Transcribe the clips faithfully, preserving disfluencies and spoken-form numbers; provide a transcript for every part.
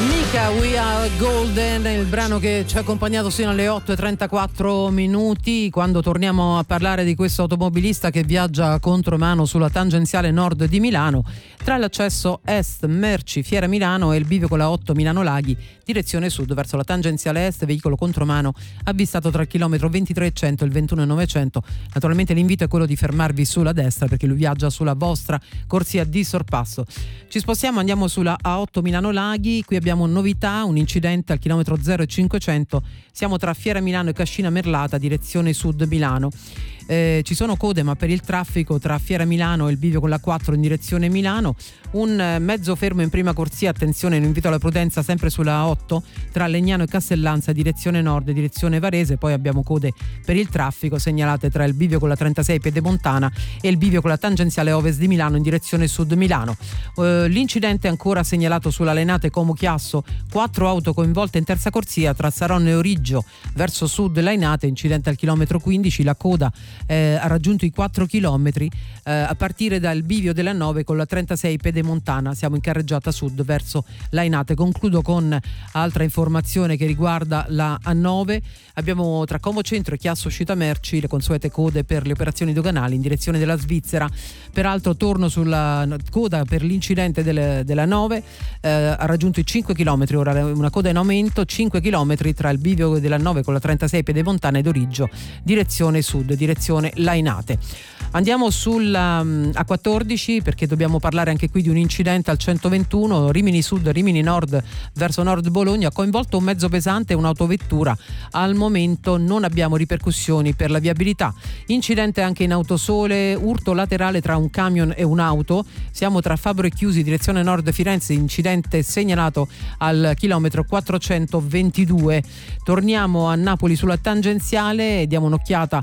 Mika, We Are Golden, il brano che ci ha accompagnato sino alle otto e trentaquattro minuti, quando torniamo a parlare di questo automobilista che viaggia contromano sulla tangenziale nord di Milano, tra l'accesso est merci Fiera Milano e il bivio con la otto Milano Laghi, direzione sud verso la tangenziale est, veicolo contromano avvistato tra il chilometro ventitré e cento e il ventuno e novecento. Naturalmente l'invito è quello di fermarvi sulla destra perché lui viaggia sulla vostra corsia di sorpasso. Ci spostiamo, andiamo sulla A otto Milano Laghi, qui abbiamo novità, un incidente al chilometro zero e cinquecento, siamo tra Fiera Milano e Cascina Merlata, direzione sud Milano. Eh, ci sono code ma per il traffico tra Fiera Milano e il bivio con la quattro in direzione Milano, un eh, mezzo fermo in prima corsia, attenzione, un invito alla prudenza sempre sulla A otto tra Legnano e Castellanza direzione nord e direzione Varese. Poi abbiamo code per il traffico segnalate tra il bivio con la trentasei Pedemontana e il bivio con la tangenziale ovest di Milano in direzione sud Milano. Eh, l'incidente è ancora segnalato sulla Lenate Como Chiasso, quattro auto coinvolte in terza corsia tra Saronno e Origgio verso sud Lainate, incidente al chilometro quindici, la coda Eh, ha raggiunto i quattro chilometri eh, a partire dal bivio della nove con la trentasei Pedemontana. Siamo in carreggiata sud verso Lainate. Concludo con altra informazione che riguarda la A nove. Abbiamo tra Como Centro e Chiasso Uscita Merci le consuete code per le operazioni doganali in direzione della Svizzera. Peraltro torno sulla coda per l'incidente del, della nove, eh, ha raggiunto i cinque chilometri, ora una coda in aumento, cinque chilometri tra il bivio della nove con la trentasei Pedemontana ed Origgio, direzione sud, direzione Lainate. Andiamo sulla um, A quattordici perché dobbiamo parlare anche qui di un incidente al centoventuno, Rimini Sud, Rimini Nord verso Nord Bologna, ha coinvolto un mezzo pesante e un'autovettura. Al momento non abbiamo ripercussioni per la viabilità. Incidente anche in Autosole, urto laterale tra un camion e un'auto. Siamo tra Fabro e Chiusi, direzione nord Firenze, incidente segnalato al chilometro quattrocentoventidue. Torniamo a Napoli sulla tangenziale e diamo un'occhiata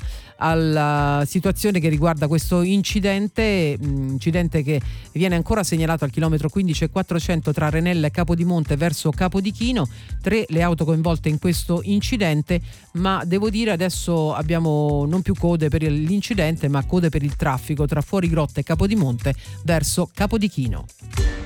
alla situazione che riguarda questo incidente, incidente che viene ancora segnalato al chilometro quindici e quattrocento tra Renella e Capodimonte verso Capodichino. Tre le auto coinvolte in questo incidente, ma devo dire adesso abbiamo non più code per l'incidente ma code per il traffico tra Fuorigrotta e Capodimonte verso Capodichino.